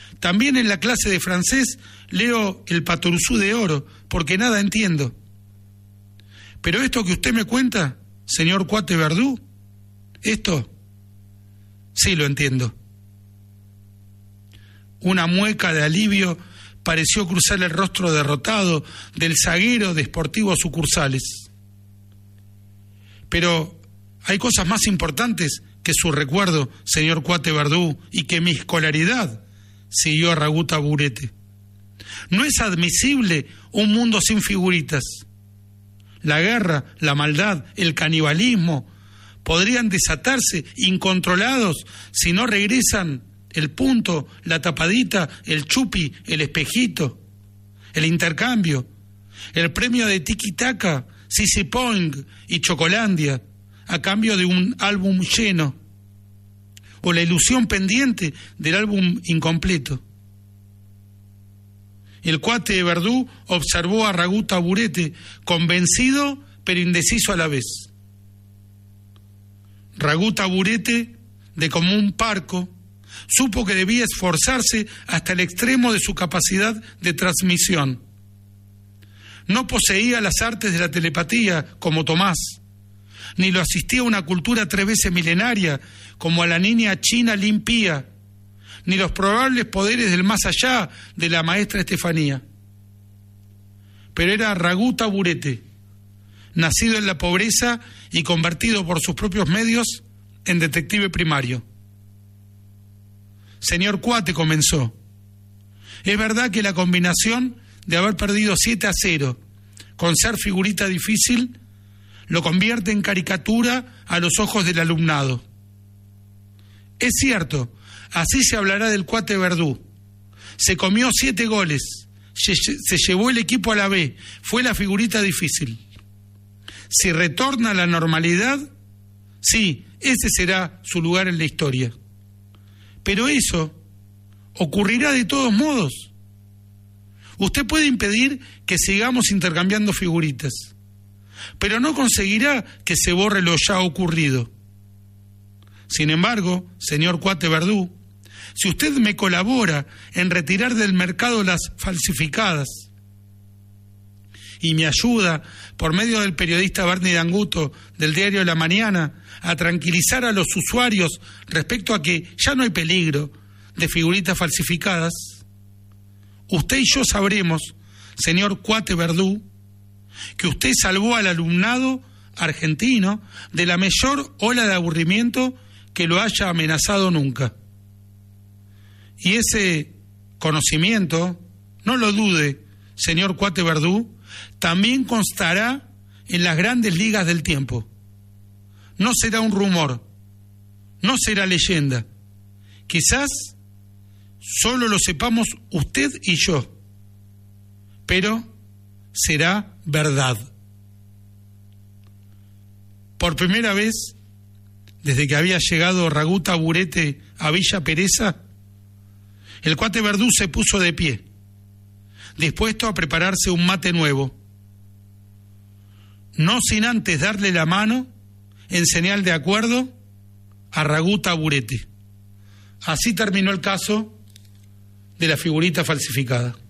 También en la clase de francés leo el Patoruzú de oro, porque nada entiendo. Pero esto que usted me cuenta, señor Cuate Verdú, esto sí lo entiendo. Una mueca de alivio pareció cruzar el rostro derrotado del zaguero de Sportivos Sucursales. Pero hay cosas más importantes que su recuerdo, señor Cuate Verdú, y que mi escolaridad, siguió Ragut Taburete. No es admisible un mundo sin figuritas. La guerra, la maldad, el canibalismo podrían desatarse incontrolados si no regresan el punto, la tapadita, el chupi, el espejito, el intercambio, el premio de tiki-taka, Sisi Poing y Chocolandia a cambio de un álbum lleno, o la ilusión pendiente del álbum incompleto. El Cuate Verdú observó a Ragut Taburete, convencido pero indeciso a la vez. Ragut Taburete, de común parco, supo que debía esforzarse hasta el extremo de su capacidad de transmisión. No poseía las artes de la telepatía como Tomás, ni lo asistía a una cultura 3 veces milenaria como a la niña china Limpía, ni los probables poderes del más allá de la maestra Estefanía. Pero era Ragut Taburete, nacido en la pobreza y convertido por sus propios medios en detective primario. Señor Cuate, comenzó, es verdad que la combinación de haber perdido 7-0 con ser figurita difícil lo convierte en caricatura a los ojos del alumnado. Es cierto, así se hablará del Cuate Verdú. Se comió 7 goles, se llevó el equipo a la B, fue la figurita difícil. Si retorna a la normalidad, sí, ese será su lugar en la historia. Pero eso ocurrirá de todos modos. Usted puede impedir que sigamos intercambiando figuritas, pero no conseguirá que se borre lo ya ocurrido. Sin embargo, señor Cuate Verdú, si usted me colabora en retirar del mercado las falsificadas y me ayuda, por medio del periodista Bernie D'Anguto del diario La Mañana, a tranquilizar a los usuarios respecto a que ya no hay peligro de figuritas falsificadas, usted y yo sabremos, señor Cuate Verdú, que usted salvó al alumnado argentino de la mayor ola de aburrimiento que lo haya amenazado nunca. Y ese conocimiento, no lo dude, señor Cuate Verdú, también constará en las grandes ligas del tiempo. No será un rumor, no será leyenda. Quizás solo lo sepamos usted y yo, pero será verdad. Por primera vez, desde que había llegado Ragut Taburete a Villa Pereza, el Cuate Verdú se puso de pie, dispuesto a prepararse un mate nuevo, no sin antes darle la mano en señal de acuerdo a Ragut Taburete. Así terminó el caso de la figurita falsificada.